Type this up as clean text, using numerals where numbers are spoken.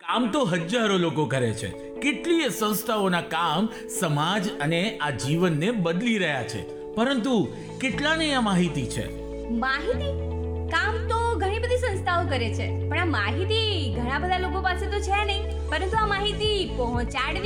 કામ તો હજારો લોકો કરે છે. કેટલીય સંસ્થાઓના કામ સમાજ અને આ જીવનને બદલી રહ્યા છે, પરંતુ કેટલાને આ માહિતી છે? માહિતી કામ તો ઘણી બધી સંસ્થાઓ કરે છે, પણ આ માહિતી ઘણા બધા લોકો પાસે તો છે નહીં. પરંતુ આ માહિતી પહોંચાડવી